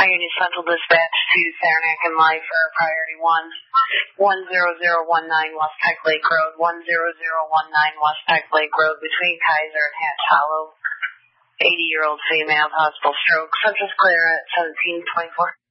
Union Central Dispatch to Saranac and Life for priority 10019 West Peck Lake Road, 10019 West Peck Lake Road between Kaiser and Hatch Hollow. 80-year-old female, possible stroke. Subject clear at 1724.